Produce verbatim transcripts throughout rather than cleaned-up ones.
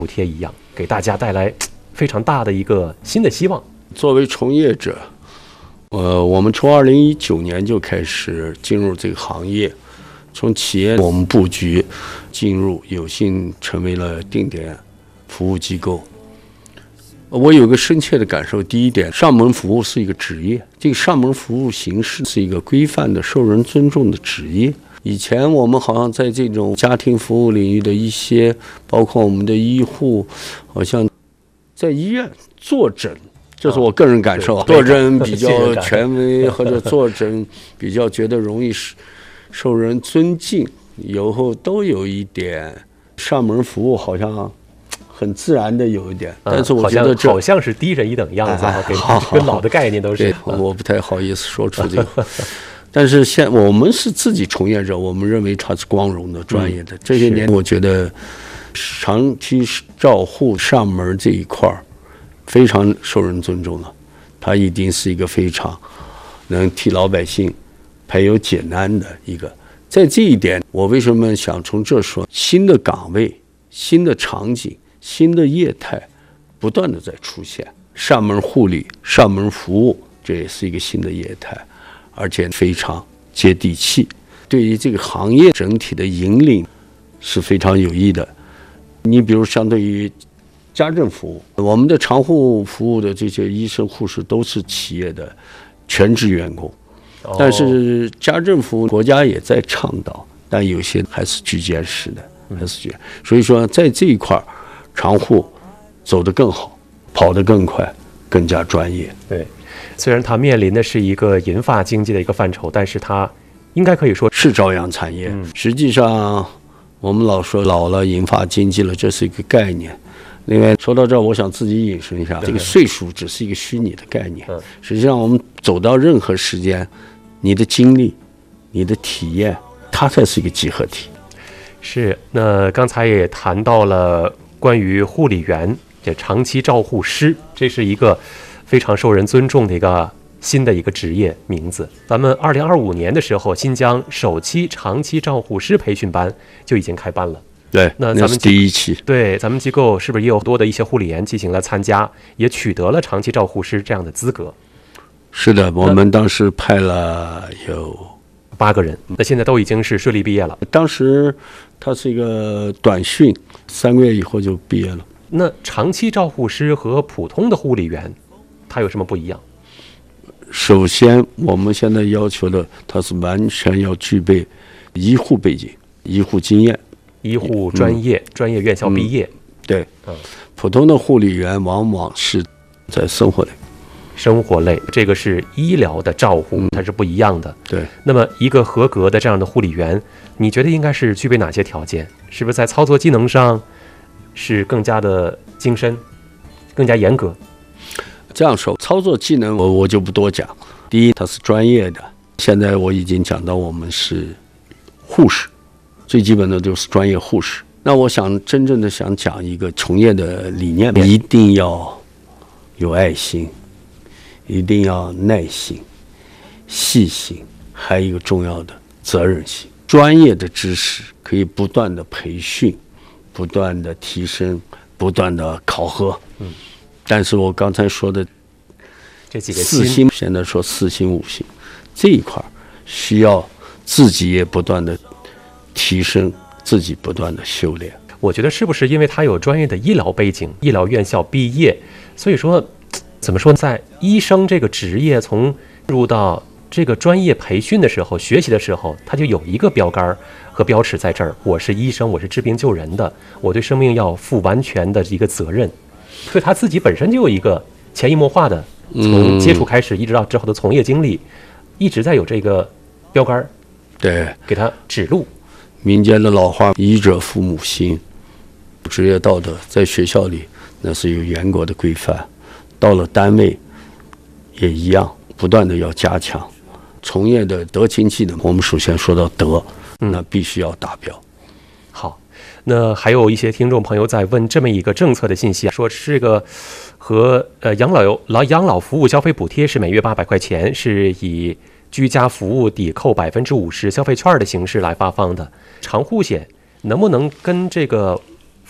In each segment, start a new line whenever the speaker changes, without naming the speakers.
补贴一样，给大家带来非常大的一个新的希望。
作为从业者，呃，我们从二零一九年就开始进入这个行业，从企业我们布局进入，有幸成为了定点服务机构。我有个深切的感受，第一点，上门服务是一个职业，这个上门服务形式是一个规范的、受人尊重的职业。以前我们好像在这种家庭服务领域的一些，包括我们的医护，好像在医院坐诊，这是我个人感受，啊、坐诊比较权威，或者坐诊比较觉得容易受人尊敬，以后都有一点上门服务好像很自然的有一点，但是我觉得这、
嗯、好像是低人一等样子，哎、跟跟老的概念都是。
我不太好意思说出这个。但是现我们是自己从业者，我们认为它是光荣的、专业的。嗯、这些年，我觉得长期照护上门这一块非常受人尊重了，它一定是一个非常能替老百姓排忧解难的一个。在这一点，我为什么想从这说？新的岗位、新的场景、新的业态不断的在出现，上门护理、上门服务，这也是一个新的业态。而且非常接地气，对于这个行业整体的引领是非常有益的。你比如相对于家政服务，我们的常护服务的这些医生护士都是企业的全职员工，但是家政服务国家也在倡导，但有些还是居间式的，还是居。所以说在这一块常护走得更好，跑得更快，更加专业。
对。虽然它面临的是一个银发经济的一个范畴，但是它应该可以说
是朝阳产业。嗯、实际上，我们老说老了银发经济了，这是一个概念。另外，说到这儿，我想自己引申一下，这个岁数只是一个虚拟的概念。嗯、实际上，我们走到任何时间，你的经历、你的体验，它才是一个集合体。
是。那刚才也谈到了关于护理员、这长期照护师，这是一个非常受人尊重的一个新的一个职业名字。咱们二零二五年的时候，新疆首期长期照护师培训班就已经开办了。
对，
那咱们
第一期。
对，咱们机构是不是也有多的一些护理员进行了参加，也取得了长期照护师这样的资格？
是的，我们当时派了有
八个人，那现在都已经是顺利毕业了。
当时它是一个短训，三个月以后就毕业了。
那长期照护师和普通的护理员，它有什么不一样？
首先，我们现在要求的，它是完全要具备医护背景、医护经验、
医护专业、嗯、专业院校毕业。
嗯、对、嗯，普通的护理员往往是在生活类。
生活类，这个是医疗的照护，它是不一样的。
嗯、对。
那么，一个合格的这样的护理员，你觉得应该是具备哪些条件？是不是在操作技能上？是更加的精深，更加严格。
这样说，操作技能我我就不多讲。第一，它是专业的。现在我已经讲到，我们是护士，最基本的就是专业护士。那我想真正的想讲一个从业的理念，一定要有爱心，一定要耐心、细心，还有一个重要的责任心。专业的知识可以不断的培训。不断的提升，不断的考核，嗯，但是我刚才说的
这几个
四星，现在说四星五星这一块需要自己也不断的提升，自己不断的修炼。
我觉得是不是因为他有专业的医疗背景，医疗院校毕业，所以说怎么说，在医生这个职业从入到这个专业培训的时候，学习的时候，他就有一个标杆和标尺在这儿。我是医生，我是治病救人的，我对生命要负完全的一个责任。所以他自己本身就有一个潜移默化的，从接触开始一直到之后的从业经历，嗯、一直在有这个标杆，
对，
给他指路。
民间的老话，医者父母心，职业道德在学校里那是有严格的规范，到了单位也一样，不断的要加强。从业的德勤技能，我们首先说到德，那必须要达标。
好，那还有一些听众朋友在问这么一个政策的信息，说这个和呃养老老养老服务消费补贴是每月八百块钱，是以居家服务抵扣百分之五十消费券的形式来发放的。长护险能不能跟这个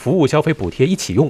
服务消费补贴一起用，